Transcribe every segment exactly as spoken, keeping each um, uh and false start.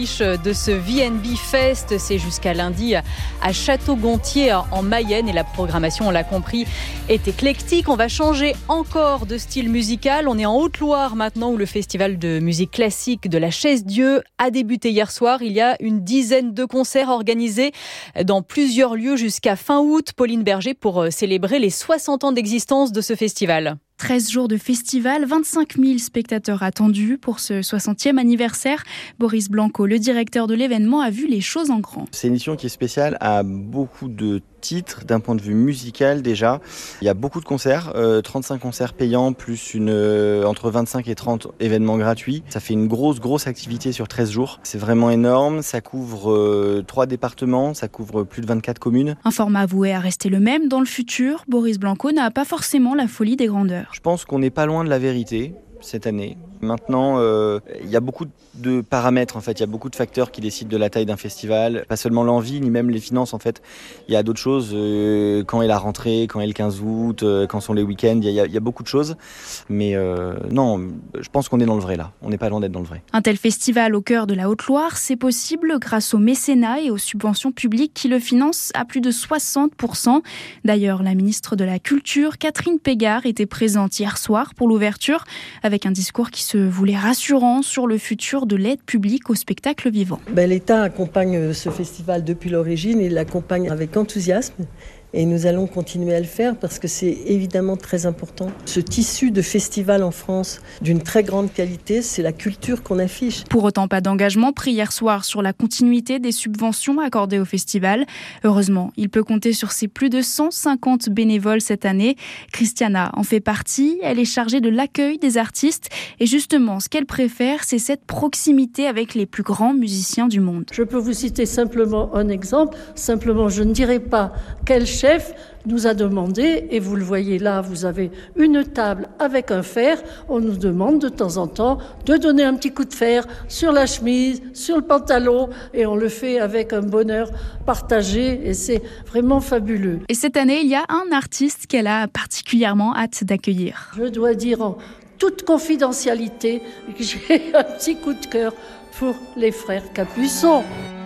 De ce V N B Fest, c'est jusqu'à lundi à Château-Gontier en Mayenne et la programmation, on l'a compris, est éclectique. On va changer encore de style musical. On est en Haute-Loire maintenant où le festival de musique classique de la Chaise-Dieu a débuté hier soir. Il y a une dizaine de concerts organisés dans plusieurs lieux jusqu'à fin août. Pauline Berger pour célébrer les soixante ans d'existence de ce festival. treize jours de festival, vingt-cinq mille spectateurs attendus pour ce soixantième anniversaire. Boris Blanco, le directeur de l'événement, a vu les choses en grand. C'est une édition qui est spéciale à beaucoup de titres d'un point de vue musical déjà. Il y a beaucoup de concerts, euh, trente-cinq concerts payants plus une, euh, entre vingt-cinq et trente événements gratuits. Ça fait une grosse grosse activité sur treize jours. C'est vraiment énorme, ça couvre euh, trois départements, ça couvre plus de vingt-quatre communes. Un format voué à rester le même dans le futur. Boris Blanco n'a pas forcément la folie des grandeurs. Je pense qu'on n'est pas loin de la vérité cette année. Maintenant, euh, il y a beaucoup de paramètres en fait, il y a beaucoup de facteurs qui décident de la taille d'un festival, pas seulement l'envie ni même les finances en fait. Il y a d'autres choses, euh, quand est la rentrée, quand est le quinze août, euh, quand sont les week-ends, il y a, il y a beaucoup de choses. Mais euh, non, je pense qu'on est dans le vrai là, on n'est pas loin d'être dans le vrai. Un tel festival au cœur de la Haute-Loire, c'est possible grâce au mécénat et aux subventions publiques qui le financent à plus de soixante pour cent. D'ailleurs, la ministre de la Culture, Catherine Pégard, était présente hier soir pour l'ouverture avec un discours qui se voulait rassurant sur le futur de l'aide publique au spectacle vivant. Ben, l'État accompagne ce festival depuis l'origine, il l'accompagne avec enthousiasme. Et nous allons continuer à le faire parce que c'est évidemment très important. Ce tissu de festival en France d'une très grande qualité, c'est la culture qu'on affiche. Pour autant, pas d'engagement pris hier soir sur la continuité des subventions accordées au festival. Heureusement, il peut compter sur ses plus de cent cinquante bénévoles cette année. Christiana en fait partie. Elle est chargée de l'accueil des artistes. Et justement, ce qu'elle préfère, c'est cette proximité avec les plus grands musiciens du monde. Je peux vous citer simplement un exemple. Simplement, je ne dirai pas quel chef nous a demandé, et vous le voyez là, vous avez une table avec un fer, on nous demande de temps en temps de donner un petit coup de fer sur la chemise, sur le pantalon, et on le fait avec un bonheur partagé, et c'est vraiment fabuleux. Et cette année, il y a un artiste qu'elle a particulièrement hâte d'accueillir. Je dois dire en toute confidentialité que j'ai un petit coup de cœur pour les frères Capuçon.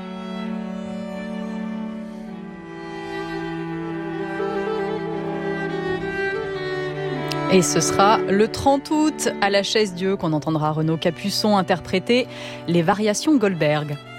Et ce sera le trente août à la Chaise-Dieu qu'on entendra Renaud Capuçon interpréter les variations Goldberg.